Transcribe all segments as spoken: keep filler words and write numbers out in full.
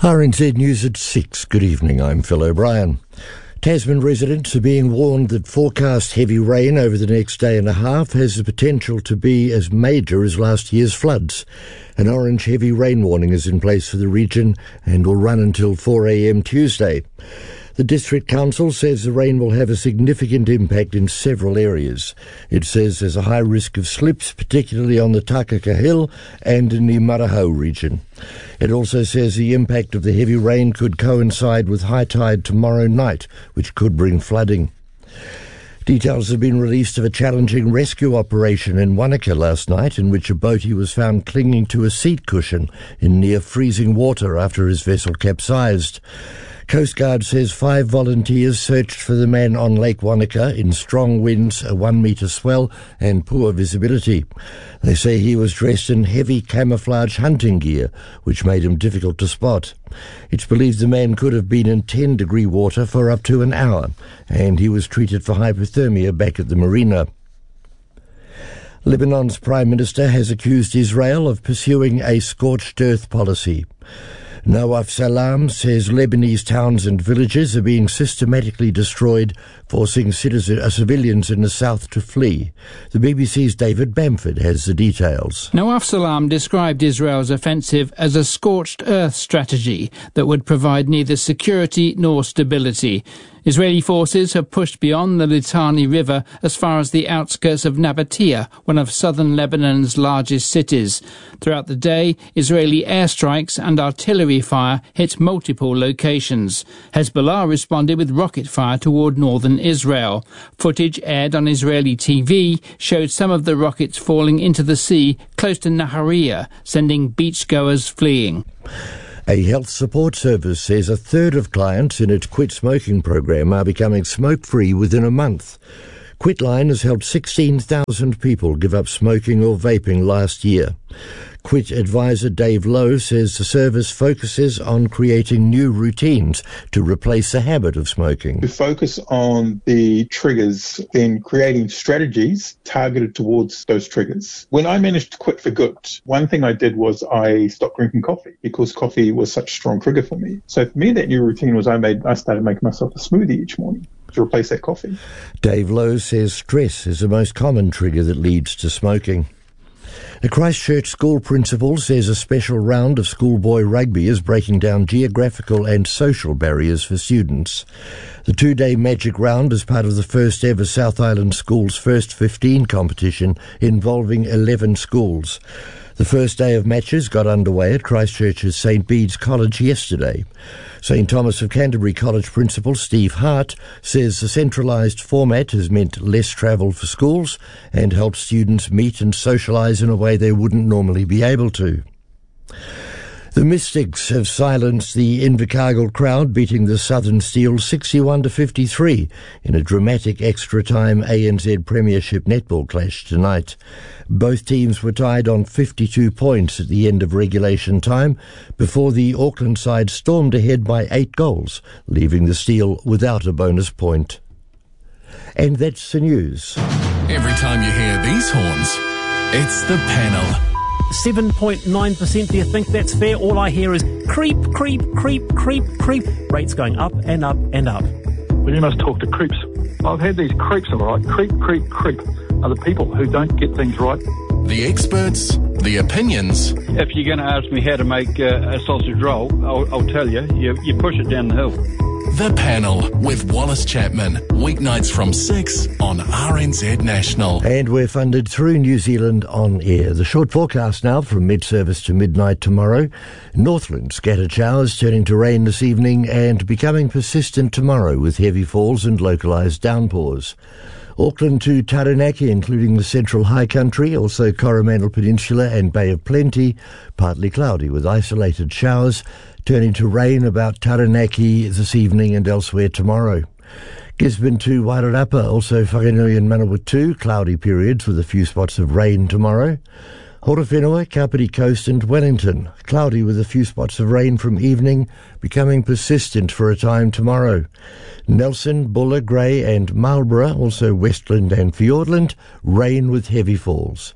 R N Z News at six. Good evening, I'm Phil O'Brien. Tasman residents are being warned that forecast heavy rain over the next day and a half has the potential to be as major as last year's floods. An orange heavy rain warning is in place for the region and will run until four a.m. Tuesday. The District Council says the rain will have a significant impact in several areas. It says there's a high risk of slips, particularly on the Takaka Hill and in the Marahau region. It also says the impact of the heavy rain could coincide with high tide tomorrow night, which could bring flooding. Details have been released of a challenging rescue operation in Wanaka last night, in which a boatie was found clinging to a seat cushion in near freezing water after his vessel capsized. Coast Guard says five volunteers searched for the man on Lake Wanaka in strong winds, a one-metre swell and poor visibility. They say he was dressed in heavy camouflage hunting gear, which made him difficult to spot. It's believed the man could have been in ten-degree water for up to an hour, and he was treated for hypothermia back at the marina. Lebanon's Prime Minister has accused Israel of pursuing a scorched earth policy. Nawaf Salam says Lebanese towns and villages are being systematically destroyed, forcing citizen, uh, civilians in the south to flee. The B B C's David Bamford has the details. Nawaf Salam described Israel's offensive as a scorched earth strategy that would provide neither security nor stability. Israeli forces have pushed beyond the Litani River as far as the outskirts of Nabatea, one of southern Lebanon's largest cities. Throughout the day, Israeli airstrikes and artillery fire hit multiple locations. Hezbollah responded with rocket fire toward northern Israel. Footage aired on Israeli T V showed some of the rockets falling into the sea close to Nahariya, sending beachgoers fleeing. A health support service says a third of clients in its Quit Smoking program are becoming smoke-free within a month. Quitline has helped sixteen thousand people give up smoking or vaping last year. Quit advisor Dave Lowe says the service focuses on creating new routines to replace the habit of smoking. We focus on the triggers, then creating strategies targeted towards those triggers. When I managed to quit for good, one thing I did was I stopped drinking coffee because coffee was such a strong trigger for me. So for me, that new routine was I made I started making myself a smoothie each morning to replace that coffee. Dave Lowe says stress is the most common trigger that leads to smoking. A Christchurch school principal says a special round of schoolboy rugby is breaking down geographical and social barriers for students. The two-day Magic Round is part of the first ever South Island Schools First fifteen competition involving eleven schools. The first day of matches got underway at Christchurch's Saint Bede's College yesterday. Saint Thomas of Canterbury College principal Steve Hart says the centralised format has meant less travel for schools and helped students meet and socialise in a way they wouldn't normally be able to. The Mystics have silenced the Invercargill crowd, beating the Southern Steel sixty-one to fifty-three in a dramatic extra-time A N Z Premiership netball clash tonight. Both teams were tied on fifty-two points at the end of regulation time before the Auckland side stormed ahead by eight goals, leaving the Steel without a bonus point. And that's the news. Every time you hear these horns, it's the panel. seven point nine percent, do you think that's fair? All I hear is creep, creep, creep, creep, creep. Rates going up and up and up. Well, you must talk to creeps. I've had these creeps, all right. Creep, creep, creep are the people who don't get things right. The experts, the opinions. If you're going to ask me how to make uh, a sausage roll, I'll, I'll tell you, you, you push it down the hill. The Panel with Wallace Chapman, weeknights from six on R N Z National. And we're funded through New Zealand On Air. The short forecast now from mid-service to midnight tomorrow. Northland scattered showers turning to rain this evening and becoming persistent tomorrow with heavy falls and localised downpours. Auckland to Taranaki, including the Central High Country, also Coromandel Peninsula and Bay of Plenty, partly cloudy with isolated showers, turning to rain about Taranaki this evening and elsewhere tomorrow. Gisborne to Wairarapa, also Whanganui and Manawatu, cloudy periods with a few spots of rain tomorrow. Horowhenua, Kapiti Coast and Wellington, cloudy with a few spots of rain from evening, becoming persistent for a time tomorrow. Nelson, Buller, Grey and Marlborough, also Westland and Fiordland, rain with heavy falls.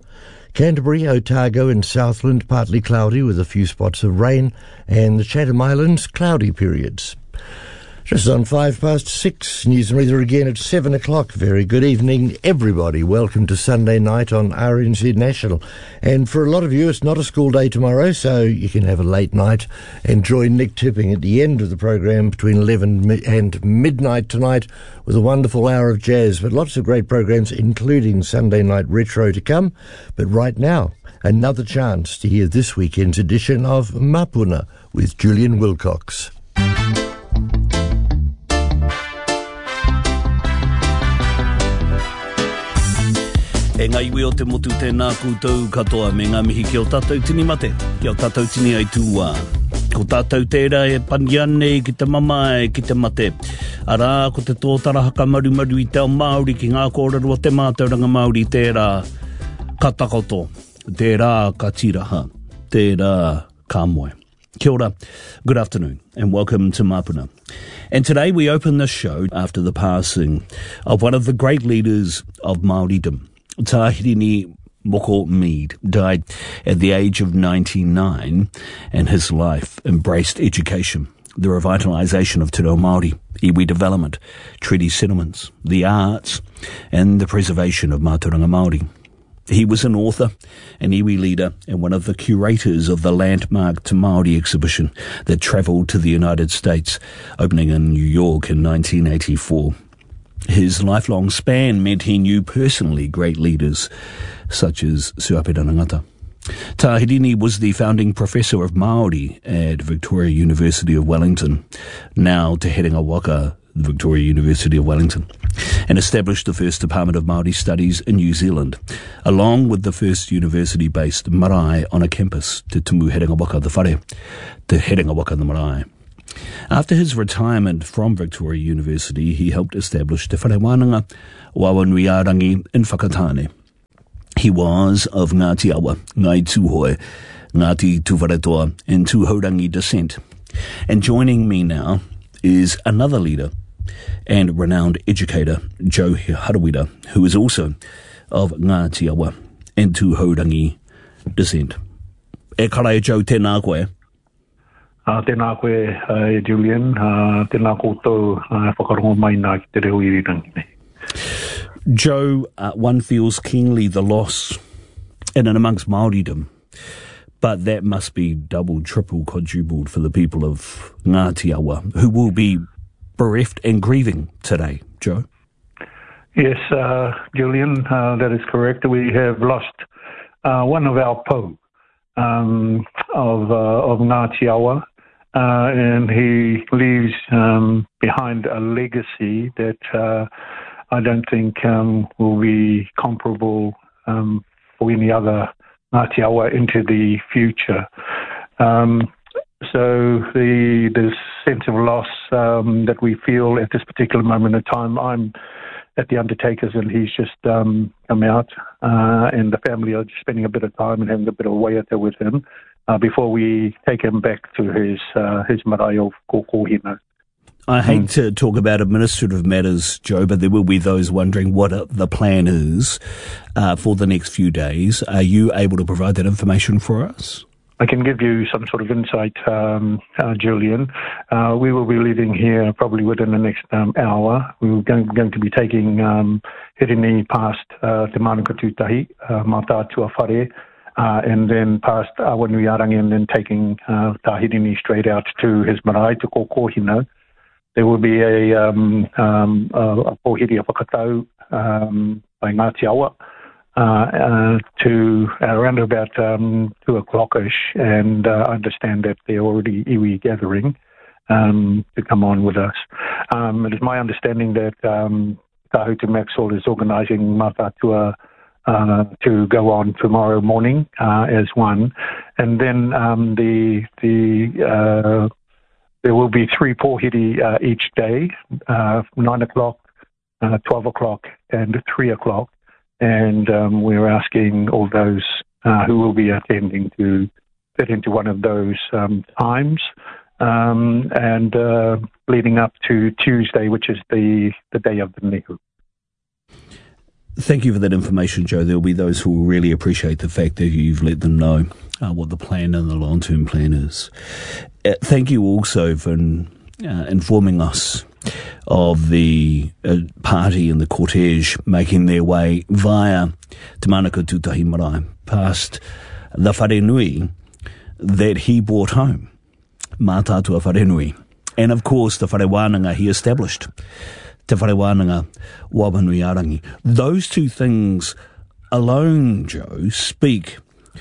Canterbury, Otago and Southland partly cloudy with a few spots of rain, and the Chatham Islands cloudy periods. Just on five past six, News and Weather again at seven o'clock. Very good evening, everybody. Welcome to Sunday night on R N Z National. And for a lot of you, it's not a school day tomorrow, so you can have a late night and join Nick Tipping at the end of the program between eleven and midnight tonight with a wonderful hour of jazz. But lots of great programs, including Sunday Night Retro to come. But right now, another chance to hear this weekend's edition of Mapuna with Julian Wilcox. E ngai ui o te motu tēnā koutou katoa me ngā mihi ki o tātou tini mate, ki o tātou tini ai tūwā. Ko tātou tērā e paniane ki te mama e ki te mate. Arā, ko te tōtara haka maru maru i te ao Māori ki ngā kōrero o te mātauranga Māori tērā ka takoto, tērā ka tiraha, tērā ka moe. Kia ora, good afternoon, and welcome to Mapuna. And today we open this show after the passing of one of the great leaders of Māoridom. Tahirini Moko Mead died at the age of ninety-nine, and his life embraced education, the revitalisation of Te Reo Māori, iwi development, treaty settlements, the arts, and the preservation of Mātauranga Māori. He was an author, an iwi leader, and one of the curators of the Landmark to Māori exhibition that travelled to the United States, opening in New York in nineteen eighty-four. His lifelong span meant he knew personally great leaders such as Suapera Ngata. Tahirini was the founding professor of Māori at Victoria University of Wellington, now Te Herenga Waka, Victoria University of Wellington, and established the first Department of Māori Studies in New Zealand, along with the first university-based marae on a campus, Te Tumu Herenga Waka the Whare, Te Herenga Waka the Marae. After his retirement from Victoria University, he helped establish Te Whare Wānanga Wawanuiarangi in Whakatane. He was of Ngāti Awa, Ngai Tūhoe, Ngāti Tuwaretoa and Tūhourangi descent. And joining me now is another leader and renowned educator, Joe Harawira, who is also of Ngāti Awa and Tūhourangi descent. E karae Joe, tēnā koe. Uh, tēnā koe, uh, Julian, uh, tēnā koutou uh, whakarongo mai nā ki te reo irirangi. Joe, uh, one feels keenly the loss in and amongst Māoridom, but that must be double, triple, quadrupled for the people of Ngāti Awa, who will be bereft and grieving today, Joe. Yes, uh, Julian, uh, that is correct. We have lost uh, one of our po um, of, uh, of Ngāti Awa. Uh, and he leaves um, behind a legacy that uh, I don't think um, will be comparable um, for any other Ngāti Awa into the future. Um, so the the sense of loss um, that we feel at this particular moment in time, I'm at the Undertakers and he's just um, come out uh, and the family are just spending a bit of time and having a bit of waiata with him. Uh, before we take him back to his uh, his marae of Kōkōhina. I hate mm. to talk about administrative matters, Joe, but there will be those wondering what the plan is uh, for the next few days. Are you able to provide that information for us? I can give you some sort of insight, um, uh, Julian. Uh, we will be leaving here probably within the next um, hour. We're going, going to be taking um, Hirini past uh, Te Manuka Tūtahi, uh, Mātātua Whare, Uh, and then past Awanuiarangi and then taking uh, Tahirini straight out to his marae, to Kōkōhina. There will be a, um, um, a, a pōhiri a whakatau um, by Ngāti Awa uh, uh, to around about um, two o'clock-ish, and uh, I understand that they're already iwi gathering um, to come on with us. Um, it is my understanding that um, Tahutu Maxwell is organising Mātātua Uh, to go on tomorrow morning uh, as one, and then um, the the uh, there will be three pōhiri uh, each day, uh, nine o'clock, uh, twelve o'clock, and three o'clock, and um, we're asking all those uh, who will be attending to fit into one of those um, times, um, and uh, leading up to Tuesday, which is the the day of the Nihu. Thank you for that information, Joe. There'll be those who will really appreciate the fact that you've let them know uh, what the plan and the long-term plan is. Uh, thank you also for uh, informing us of the uh, party and the cortege making their way via Te Manukau Tutahi Marae, past the Wharenui that he brought home, Mātātua Wharenui, and of course the Whare Wānanga he established, Te Whare Wānanga Wapanuiarangi. Those two things alone, Joe, speak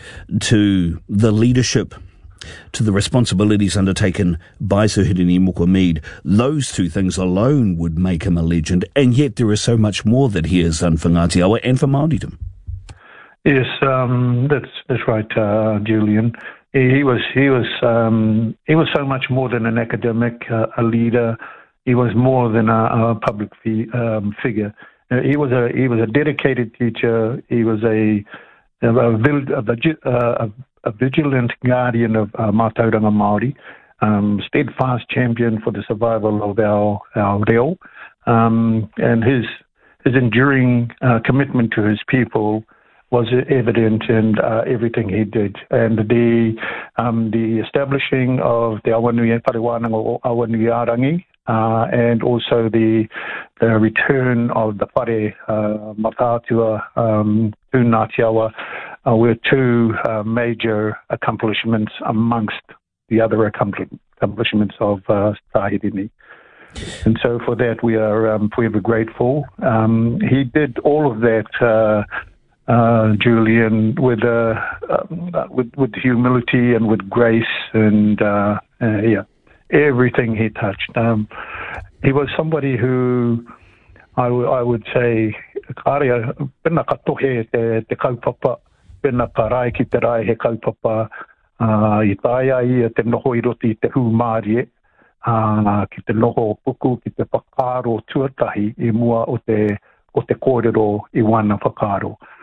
to the leadership, to the responsibilities undertaken by Sir Hirini Mokomead. Those two things alone would make him a legend, and yet there is so much more that he has done for Ngāti Awa and for Māoridom. Yes, um, that's that's right, uh, Julian. He, he was he was um, he was so much more than an academic, uh, a leader. He was more than a, a public fi- um, figure. Uh, he was a he was a dedicated teacher. He was a a, a, a, a, a vigilant guardian of uh, Mātauranga Māori, um, steadfast champion for the survival of our our reo, um, and his his enduring uh, commitment to his people was evident in uh, everything he did. And the um, the establishing of the Awanui Whare Wānanga Awanuiarangi, uh, and also the the return of the Whare uh, Mātātua um, to Ngāti Awa uh, were two uh, major accomplishments amongst the other accomplishments of uh, Tāhirini. And so for that we are um, forever grateful. Um, he did all of that, uh, Uh, Julian, with, uh, uh, with with humility and with grace, and uh, uh, yeah, everything he touched. Um, he was somebody who I, w- I would say, kārea, pena katohe te, te kaupapa, pena karai ki te rai he kaupapa, uh, i tāia ia te noho i roti te hūmārie, uh, ki te noho puku, ki te whakaaro tuatahi i mua o te, o te kōrero i wana whakaaro.